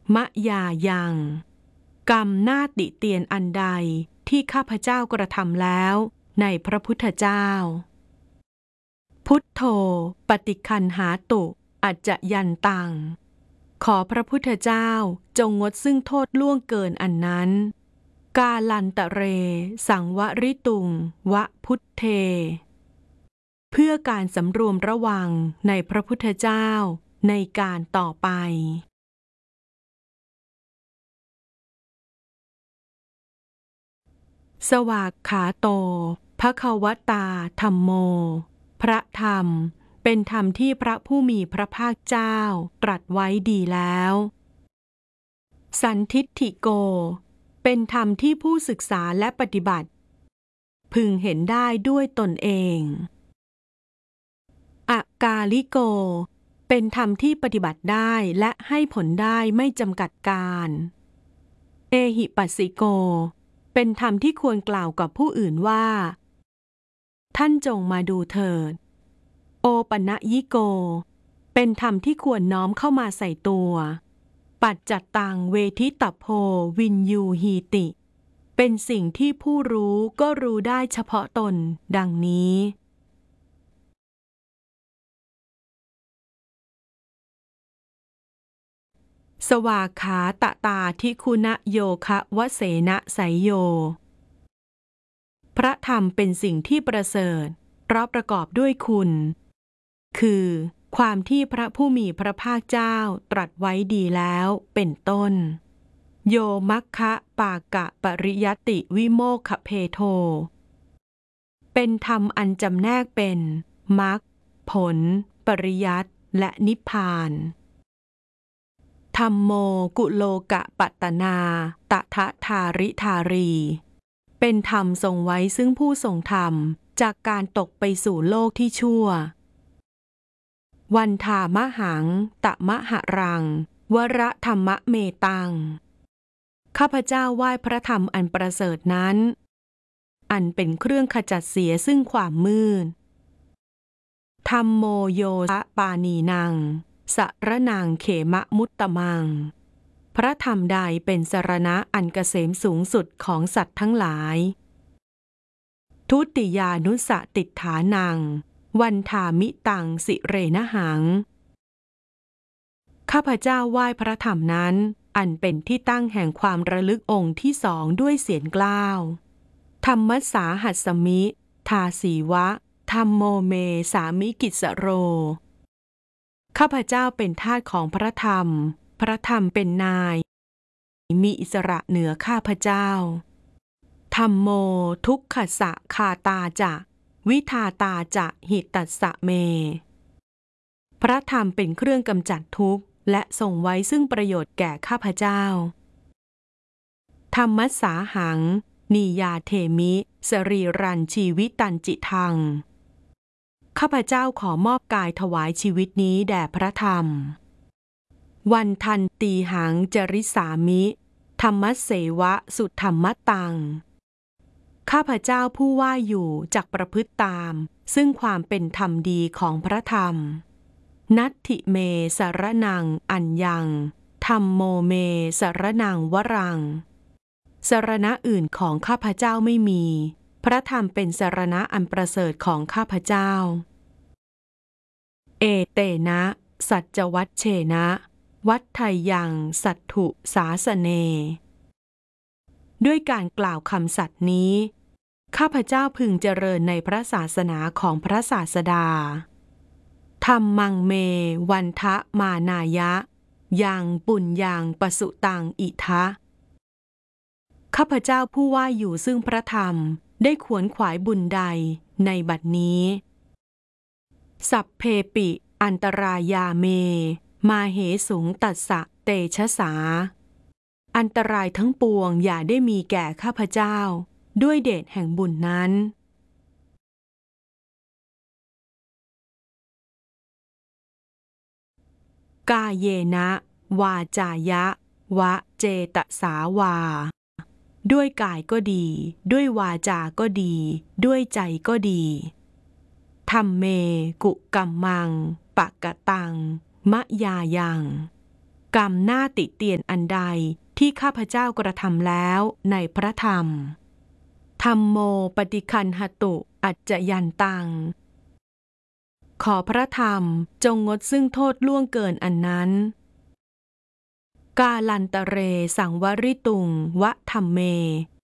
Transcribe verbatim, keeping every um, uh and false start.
มะยายังกรรมน่าติเตียนอันใดที่ข้าพเจ้ากระทำแล้วในพระพุทธเจ้าพุทโธปฏิคันหาตุอัจจยันตังขอพระพุทธเจ้าจงงดซึ่งโทษล่วงเกินอันนั้นกาลันตะเรสังวริตุงวะพุทเทเพื่อการสำรวมระวังในพระพุทธเจ้าในการต่อไปสวากขาโตภควตาธัมโมพระธรรมเป็นธรรมที่พระผู้มีพระภาคเจ้าตรัสไว้ดีแล้วสันทิฏฐิโกเป็นธรรมที่ผู้ศึกษาและปฏิบัติพึงเห็นได้ด้วยตนเองอากาลิโกเป็นธรรมที่ปฏิบัติได้และให้ผลได้ไม่จำกัดการเอหิปัสสิโกเป็นธรรมที่ควรกล่าวกับผู้อื่นว่าท่านจงมาดูเถิดโอปนยิโกเป็นธรรมที่ควรน้อมเข้ามาใส่ตัวปัจจัตตังเวทิตโพวินยูหีติเป็นสิ่งที่ผู้รู้ก็รู้ได้เฉพาะตนดังนี้สวากขาตตาทิคุณโยคะวเสนะไสยโยพระธรรมเป็นสิ่งที่ประเสริฐเพราะประกอบด้วยคุณคือความที่พระผู้มีพระภาคเจ้าตรัสไว้ดีแล้วเป็นต้นโยมัคคะปากะปริยัติวิโมกขเพโทเป็นธรรมอันจำแนกเป็นมรรคผลปริยัติและนิพพานธัมโมกุโลกะปัตตนาตถะทาริธารีเป็นธรรมทรงไว้ซึ่งผู้ทรงธรรมจากการตกไปสู่โลกที่ชั่ววันธามหังตะมหรังวระธรรมเมตังข้าพเจ้าไหว้พระธรรมอันประเสริฐนั้นอันเป็นเครื่องขจัดเสียซึ่งความมืดธัมโมโยคะปานีนังสรนังเขมะมุตตมังพระธรรมใดเป็นสรณะอันเกษมสูงสุดของสัตว์ทั้งหลายทุติยานุสติฏฐานังวันธามิตังสิเรนะหังข้าพเจ้าไหว้พระธรรมนั้นอันเป็นที่ตั้งแห่งความระลึกองค์ที่สองด้วยเสียงกล้าวธรรมสาหัสมิทาสีวะธัมโมเมสามิกิสโรข้าพเจ้าเป็นทาสของพระธรรมพระธรรมเป็นนายมีอิสระเหนือข้าพเจ้าธัมโมทุกขสะคาตาจะวิทาตาจะหิตัสสะเมพระธรรมเป็นเครื่องกำจัดทุกข์และส่งไว้ซึ่งประโยชน์แก่ข้าพเจ้าธัมมัสสาหังนียาเทมิสรีรันชีวิตันจิทังข้าพเจ้าขอมอบกายถวายชีวิตนี้แด่พระธรรมวันทันตีหังจริสามิธรรมเสวะสุธรรมตังข้าพเจ้าผู้ว่าอยู่จักประพฤติตามซึ่งความเป็นธรรมดีของพระธรรมนัตถิเมสรนังอัญญังธัมโมเมสรนังวรังสรณะอื่นของข้าพเจ้าไม่มีพระธรรมเป็นสรณะอันประเสริฐของข้าพเจ้าเอเตนะสัจวัชเชนะวัฏไทยังสัตถุสาสเนด้วยการกล่าวคำสัตย์นี้ข้าพเจ้าพึงเจริญในพระศาสนาของพระศาสดาธัมมังเมวันทะมานายะยังปุญญังปสุตังอิทะข้าพเจ้าผู้ว่าอยู่ซึ่งพระธรรมได้ขวนขวายบุญใดในบัดนี้สัพเพปิอันตรายาเมมาเหสุงตัสสะเตชะสาอันตรายทั้งปวงอย่าได้มีแก่ข้าพเจ้าด้วยเดชแห่งบุญนั้นกาเยนะวาจายะวะเจตสาวาด้วยกายก็ดีด้วยวาจาก็ดีด้วยใจก็ดีธัมเมกุกัมมังปะกะตังมะยายังกรรมหน้าติเตียนอันใดที่ข้าพเจ้ากระทำแล้วในพระธรรมธัมโมปฏิคันหตุอัจจยันตังขอพระธรรมจงงดซึ่งโทษล่วงเกินอันนั้นกาลันตะเรสังวริตุงวะธัมเม